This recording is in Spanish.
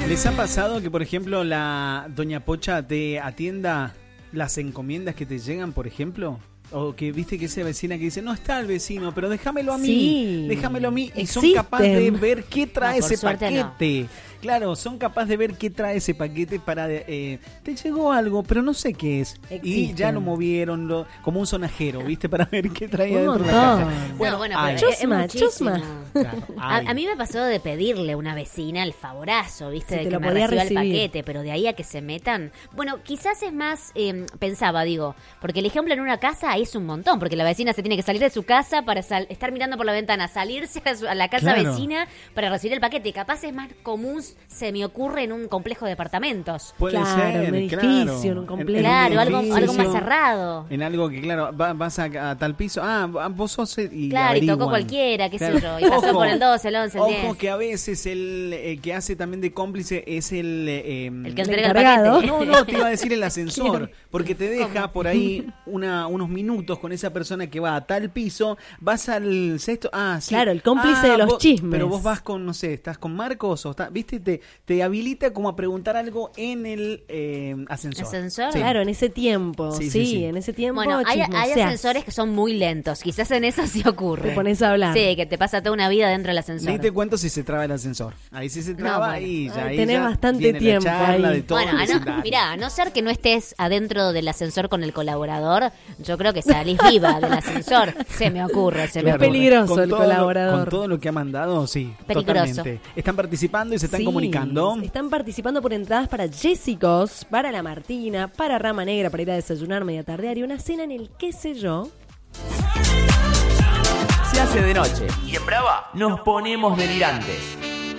¿Les ha pasado que, por ejemplo, la doña Pocha te atienda las encomiendas que te llegan, por ejemplo? O que viste que esa vecina que dice, no está el vecino, pero déjamelo a mí, Sí, déjamelo a mí. Y son existen. capaces de ver qué trae No, por ese suerte paquete. Claro, son capaces de ver qué trae ese paquete para... te llegó algo, pero no sé qué es. Y Existen. ya lo movieron como un sonajero, ¿viste? Para ver qué traía Un dentro de la montón. caja. Bueno, pero hay. Chusma, es muchísimo. chusma. Claro, hay. A mí me pasó de pedirle a una vecina el favorazo, ¿viste? Si De te que lo me podía reciba el recibir. paquete, pero de ahí a que se metan... Bueno, quizás es más, pensaba, digo, porque el ejemplo en una casa es un montón, porque la vecina se tiene que salir de su casa para estar mirando por la ventana, salirse a la casa Claro. vecina para recibir el paquete. Capaz es más común, se me ocurre, en un complejo de departamentos. Puede Claro, ser, un edificio, claro. en un complejo. Claro, un algo edificio, más cerrado. En algo que, claro, vas a tal piso. Vos sos y Claro, y averiguan. tocó cualquiera, qué sé Claro. yo, y pasó Ojo, por el 12, el 11, el 10. Ojo que a veces el que hace también de cómplice es el que entrega el encargado. paquete. No, te iba a decir el ascensor, porque te deja por ahí unos minutos con esa persona que va a tal piso, vas al sexto, sí. Claro, el cómplice de los chismes. Pero vos vas con, no sé, estás con Marcos o viste, te habilita como a preguntar algo en el ascensor. ¿Ascensor? Sí. Claro, en ese tiempo. Sí, Sí, sí, sí. en ese tiempo Bueno, hay chismoseás. ascensores que son muy lentos. Quizás en eso sí ocurre. Te pones a hablar. Sí, que te pasa toda una vida dentro del ascensor. Ni te cuento si se traba el ascensor. Ahí sí se traba bueno. y ya. Ay, ahí tenés ya bastante viene la tiempo charla ahí. de todo Bueno, el vecindario. mirá, a no ser que no estés adentro del ascensor con el colaborador, yo creo que salís viva del ascensor. Se me ocurre, se me Claro, ocurre. peligroso con el todo colaborador. Con todo lo que ha mandado, sí, Peligroso. totalmente. Están participando y se están Sí, comunicando. Están participando por entradas para Jessicos, para La Martina, para Rama Negra, para ir a desayunar, media tardear y una cena en el qué sé yo. Se hace de noche y en Brava nos ponemos delirantes.